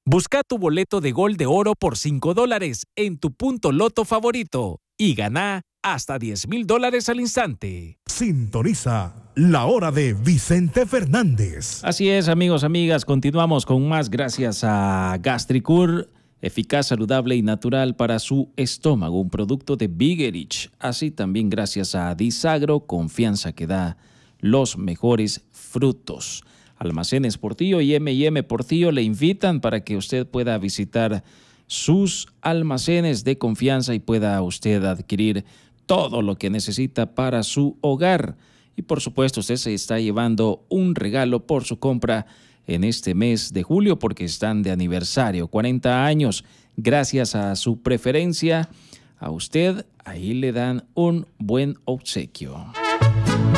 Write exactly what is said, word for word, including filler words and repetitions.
Busca tu boleto de Gol de Oro por cinco dólares en tu punto loto favorito y gana hasta diez mil dólares al instante. Sintoniza la hora de Vicente Fernández. Así es, amigos, amigas, continuamos con más gracias a Gastricur, eficaz, saludable y natural para su estómago, un producto de Bigerich. Así también gracias a Disagro, confianza que da los mejores frutos. Almacenes Portillo y eme y eme Portillo le invitan para que usted pueda visitar sus almacenes de confianza y pueda usted adquirir todo lo que necesita para su hogar. Y por supuesto, usted se está llevando un regalo por su compra en este mes de julio porque están de aniversario, cuarenta años. Gracias a su preferencia, a usted ahí le dan un buen obsequio.